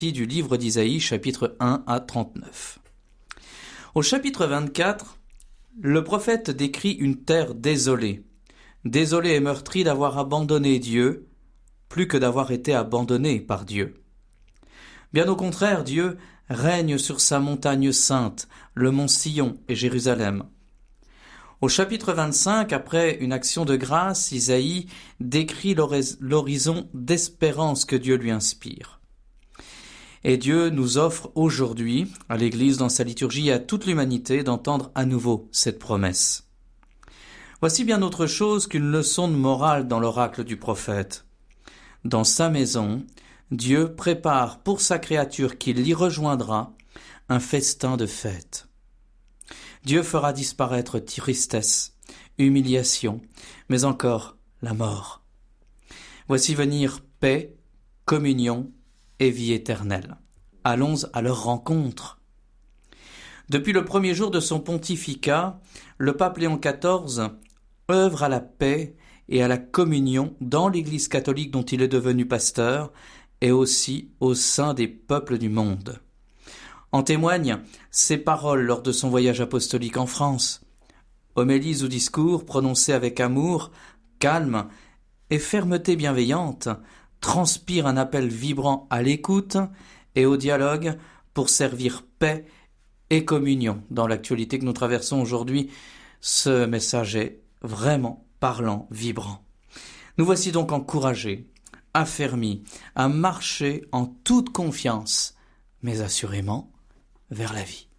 Du livre d'Isaïe, chapitre 1 à 39. Au chapitre 24, le prophète décrit une terre désolée et meurtrie d'avoir abandonné Dieu, plus que d'avoir été abandonné par Dieu. Bien au contraire, Dieu règne sur sa montagne sainte, le mont Sion et Jérusalem. Au chapitre 25, après une action de grâce, Isaïe décrit l'horizon d'espérance que Dieu lui inspire. Et Dieu nous offre aujourd'hui, à l'Église dans sa liturgie et à toute l'humanité, d'entendre à nouveau cette promesse. Voici bien autre chose qu'une leçon de morale dans l'oracle du prophète. Dans sa maison, Dieu prépare pour sa créature qui l'y rejoindra un festin de fête. Dieu fera disparaître tristesse, humiliation, mais encore la mort. Voici venir paix, communion et vie éternelle. Allons à leur rencontre. Depuis le premier jour de son pontificat, le pape Léon XIV œuvre à la paix et à la communion dans l'Église catholique dont il est devenu pasteur et aussi au sein des peuples du monde. En témoignent ses paroles lors de son voyage apostolique en France. Homélies ou discours prononcés avec amour, calme et fermeté bienveillante transpire un appel vibrant à l'écoute et au dialogue pour servir paix et communion. Dans l'actualité que nous traversons aujourd'hui, ce message est vraiment parlant, vibrant. Nous voici donc encouragés, affermis, à marcher en toute confiance, mais assurément vers la vie.